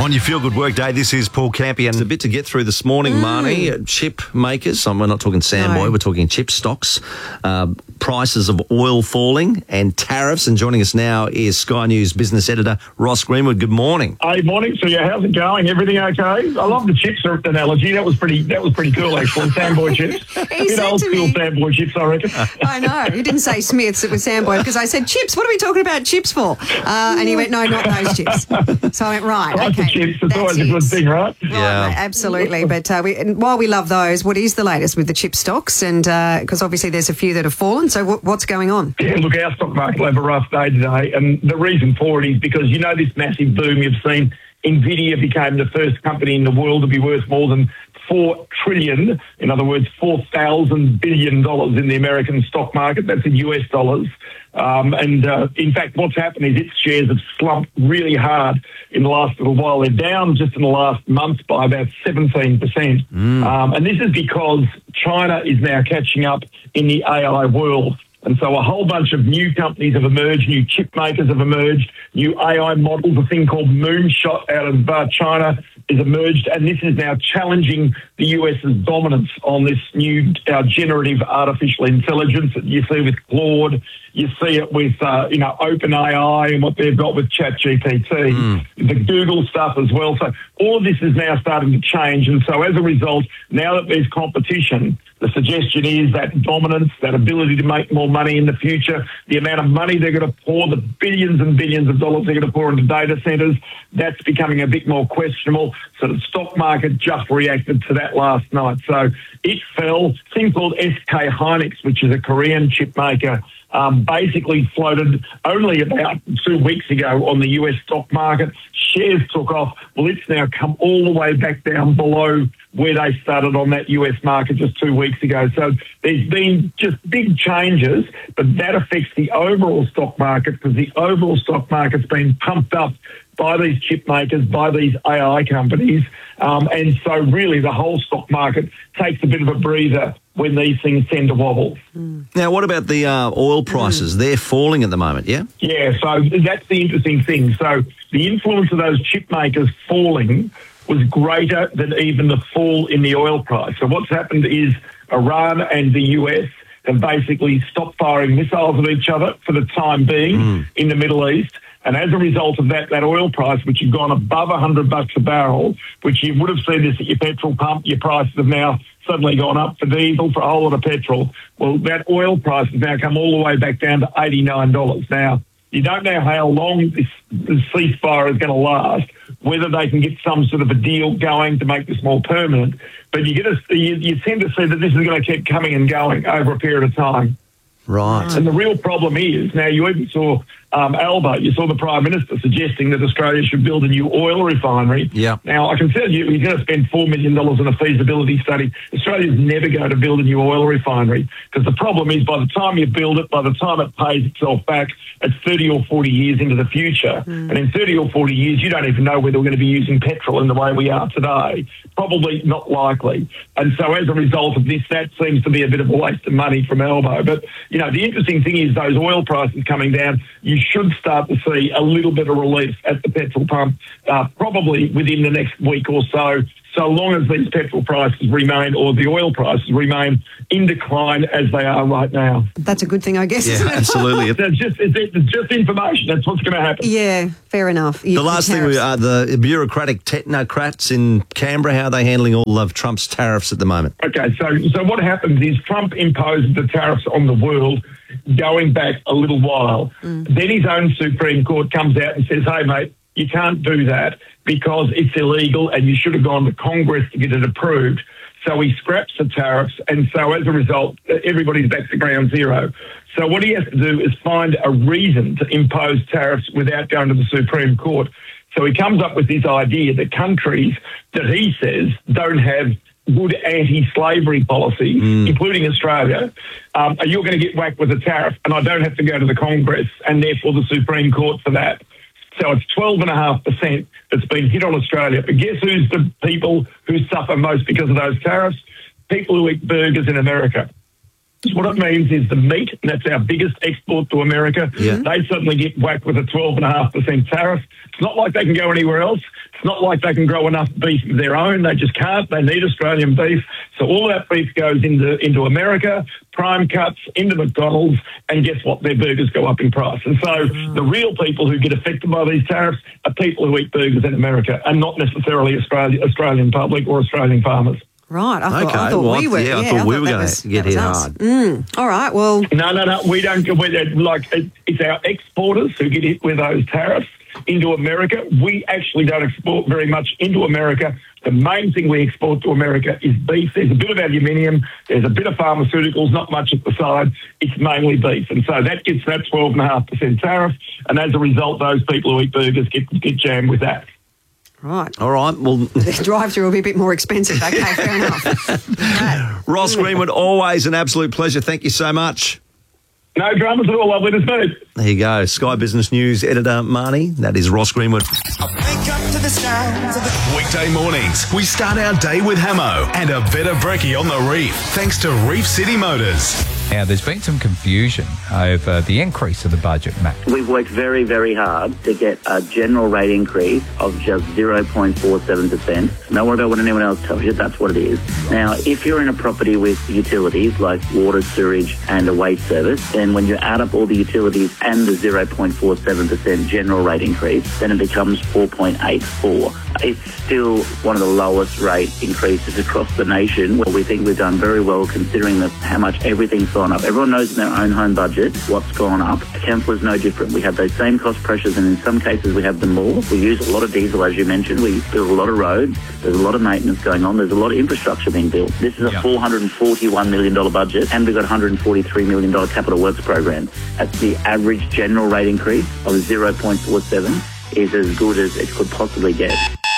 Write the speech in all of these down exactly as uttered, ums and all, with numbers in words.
On your Feel Good Work Day, this is Paul Campion. It's a bit to get through this morning, mm. Marnie. Chip makers, we're not talking Samboy, no. we're talking chip stocks. Uh, prices of oil falling and tariffs. And joining us now is Sky News business editor Ross Greenwood. Good morning. Hey, morning. So, yeah, how's it going? Everything okay? I love the chips analogy. That was pretty. That was pretty cool, actually. Samboy chips. He said old to school me, Samboy chips, I reckon. I know. He didn't say Smiths. It was Samboy because I said chips. What are we talking about chips for? Uh, and he went, no, not those chips. So I went, right. Right, okay. the chips. It's always it. a good thing, right? Right, Yeah, mate, absolutely. But uh, we, and while we love those, what is the latest with the chip stocks? And because uh, obviously there's a few that have fallen. So w- what's going on? Yeah, look, our stock market will have a rough day today, and the reason for it is because you know this massive boom you've seen. Nvidia became the first company in the world to be worth more than four trillion, in other words, four thousand billion dollars in the American stock market. That's in U S dollars. Um, and uh, in fact, what's happened is its shares have slumped really hard in the last little while. They're down just in the last month by about seventeen percent. Mm. Um, and this is because China is now catching up in the A I world. And so a whole bunch of new companies have emerged, new chip makers have emerged, new A I models, a thing called Moonshot out of uh, China is emerged, and this is now challenging the US's dominance on this new uh, generative artificial intelligence that you see with Claude. You see it with, uh, you know, OpenAI and what they've got with ChatGPT, mm. the Google stuff as well. So all of this is now starting to change. And so as a result, now that there's competition, the suggestion is that dominance, that ability to make more money in the future, the amount of money they're going to pour, the billions and billions of dollars they're going to pour into data centres, that's becoming a bit more questionable. So the stock market just reacted to that last night. So it fell. A thing called S K Hynix, which is a Korean chip maker, Um, basically floated only about two weeks ago on the U S stock market. Shares took off. Well, it's now come all the way back down below where they started on that U S market just two weeks ago. So there's been just big changes, but that affects the overall stock market because the overall stock market's been pumped up by these chip makers, by these A I companies. Um, and so really the whole stock market takes a bit of a breather when these things tend to wobble. Mm. Now, what about the uh, oil prices? Mm. They're falling at the moment, yeah? Yeah, so that's the interesting thing. So the influence of those chip makers falling was greater than even the fall in the oil price. So what's happened is Iran and the U S have basically stopped firing missiles at each other for the time being mm. in the Middle East. And as a result of that, that oil price, which had gone above one hundred bucks a barrel, which you would have seen this at your petrol pump, your prices have now suddenly gone up for diesel, for a whole lot of petrol. Well, that oil price has now come all the way back down to eighty-nine dollars. Now, you don't know how long this, this ceasefire is going to last, whether they can get some sort of a deal going to make this more permanent. But you, get a, you, you tend to see that this is going to keep coming and going over a period of time. Right. And the real problem is, now you even saw um, Alba, you saw the Prime Minister suggesting that Australia should build a new oil refinery. Yeah. Now, I can tell you, he's going to spend four million dollars on a feasibility study. Australia's never going to build a new oil refinery because the problem is by the time you build it, by the time it pays itself back, it's thirty or forty years into the future. Mm. And in thirty or forty years, you don't even know whether we're going to be using petrol in the way we are today. Probably not likely. And so as a result of this, that seems to be a bit of a waste of money from Alba. But, you know, the interesting thing is those oil prices coming down, you should start to see a little bit of relief at the petrol pump, uh, probably within the next week or so, so long as these petrol prices remain, or the oil prices remain in decline as they are right now. That's a good thing, I guess. Yeah, isn't it? absolutely. It's just, it's, it's just information. That's what's going to happen. Yeah, fair enough. You, the last thing, we, uh, the bureaucratic technocrats in Canberra, how are they handling all of Trump's tariffs at the moment? Okay, so so what happens is Trump imposes the tariffs on the world going back a little while. Mm. Then his own Supreme Court comes out and says, hey, mate, you can't do that because it's illegal and you should have gone to Congress to get it approved. So he scraps the tariffs, and so as a result, everybody's back to ground zero. So what he has to do is find a reason to impose tariffs without going to the Supreme Court. So he comes up with this idea that countries that he says don't have good anti-slavery policies, mm. including Australia, um, you're going to get whacked with a tariff, and I don't have to go to the Congress and therefore the Supreme Court for that. So it's twelve point five percent that's been hit on Australia. But guess who's the people who suffer most because of those tariffs? People who eat burgers in America. What it means is the meat, and that's our biggest export to America, Yeah. they suddenly get whacked with a twelve point five percent tariff. It's not like they can go anywhere else. It's not like they can grow enough beef of their own. They just can't. They need Australian beef. So all that beef goes into, into America, prime cuts, into McDonald's, and guess what? Their burgers go up in price. And so mm. the real people who get affected by these tariffs are people who eat burgers in America and not necessarily Australia, Australian public or Australian farmers. Right. I thought, okay. I thought well, we were. Yeah, I yeah, thought I we thought were that going was- to get that was hit us. hard. Mm. All right. Well, No, no, no. We don't. We're, like it's our exporters who get hit with those tariffs into America. We actually don't export very much into America. The main thing we export to America is beef. There's a bit of aluminium. There's a bit of pharmaceuticals. Not much at the side. It's mainly beef, and so that gets that twelve and a half percent tariff. And as a result, those people who eat burgers get get jammed with that. right. All right. Well, The drive-through will be a bit more expensive. Okay, fair enough. Right. Ross Greenwood, always an absolute pleasure. Thank you so much. No dramas at all. Lovely to see. There you go. Sky Business News editor, Marnie. That is Ross Greenwood. Wake up to the sounds of the Weekday mornings, we start our day with Hamo and a better brekkie on the reef, thanks to Reef City Motors. Now, there's been some confusion over the increase of the budget, Matt. We've worked very, very hard to get a general rate increase of just zero point four seven percent. Don't worry about what anyone else tells you, that's what it is. Now, if you're in a property with utilities like water, sewage and a waste service, then when you add up all the utilities and the zero point four seven percent general rate increase, then it becomes four point eight four. It's still one of the lowest rate increases across the nation. Well, we think we've done very well considering that how much everything's gone up. Everyone knows in their own home budget what's gone up. Council is no different. We have those same cost pressures, and in some cases we have them more. We use a lot of diesel, as you mentioned. We build a lot of roads. There's a lot of maintenance going on. There's a lot of infrastructure being built. This is a Yeah. four hundred forty-one million dollars budget, and we've got a one hundred forty-three million dollars capital works program. That's the average general rate increase of zero point four seven is as good as it could possibly get.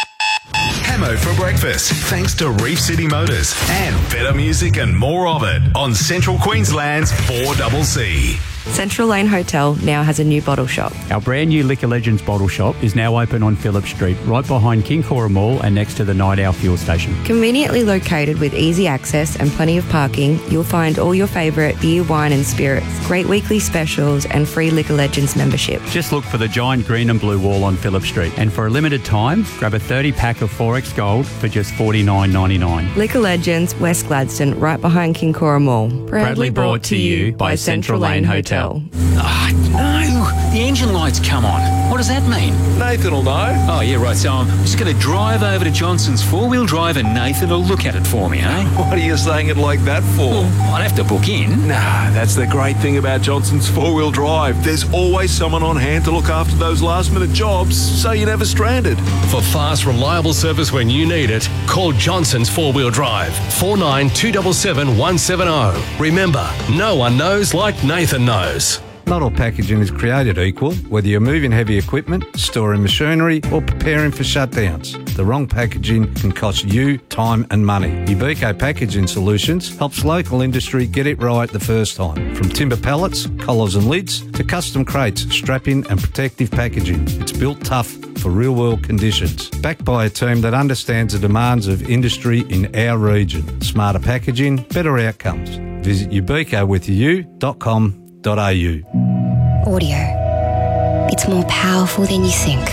Hamo for breakfast, thanks to Reef City Motors and better music and more of it on Central Queensland's four C C. Central Lane Hotel now has a new bottle shop. Our brand new Liquor Legends bottle shop is now open on Phillip Street, right behind King Cora Mall and next to the Night Owl fuel station. Conveniently located with easy access and plenty of parking, you'll find all your favourite beer, wine and spirits, great weekly specials and free Liquor Legends membership. Just look for the giant green and blue wall on Phillip Street, and for a limited time, grab a thirty pack of four X Gold for just forty-nine ninety-nine. Liquor Legends, West Gladstone, right behind King Cora Mall. Proudly brought to you by Central Lane Hotel. Oh, no. The engine light's come on. What does that mean? Nathan will know. Oh, yeah, right. So I'm just going to drive over to Johnson's four-wheel drive and Nathan will look at it for me, eh? What are you saying it like that for? Well, I'd have to book in. Nah, that's the great thing about Johnson's four-wheel drive. There's always someone on hand to look after those last-minute jobs, so you're never stranded. For fast, reliable service when you need it, call Johnson's four-wheel drive, four nine two seven seven one seven zero. Remember, no one knows like Nathan knows. Not all packaging is created equal, whether you're moving heavy equipment, storing machinery or preparing for shutdowns. The wrong packaging can cost you time and money. Ubico Packaging Solutions helps local industry get it right the first time. From timber pallets, collars and lids to custom crates, strapping and protective packaging. It's built tough for real-world conditions. Backed by a team that understands the demands of industry in our region. Smarter packaging, better outcomes. Visit ubico with u dot com dot a u. Audio. It's more powerful than you think.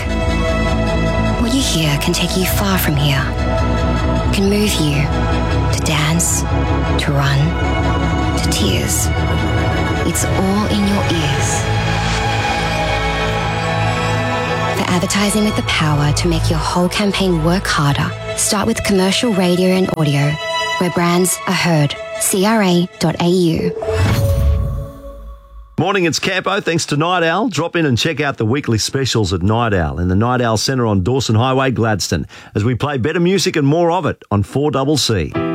What you hear can take you far from here. Can move you to dance, to run, to tears. It's all in your ears. For advertising with the power to make your whole campaign work harder, start with commercial radio and audio, where brands are heard. C R A dot A U. Morning, it's Campo. Thanks to Night Owl. Drop in and check out the weekly specials at Night Owl in the Night Owl Centre on Dawson Highway, Gladstone, as we play better music and more of it on four C C.